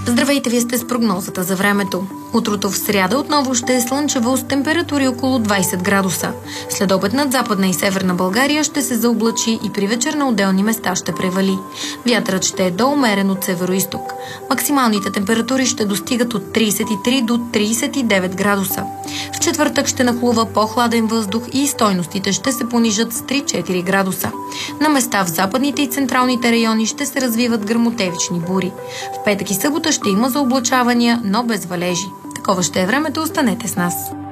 Здравейте, вие сте с прогнозата за времето. Утрото в сряда отново ще е слънчево с температури около 20 градуса. След обед над Западна и Северна България ще се заоблачи и при вечер на отделни места ще превали. Вятърът ще е до умерен от североизток. Максималните температури ще достигат от 33 до 39 градуса. В четвъртък ще нахлува по-хладен въздух и стойностите ще се понижат с 3-4 градуса. На места в западните и централните райони ще се развиват гръмотевични бури. В петък и събота ще има заоблачавания, но без валежи. Такова ще е времето, останете с нас.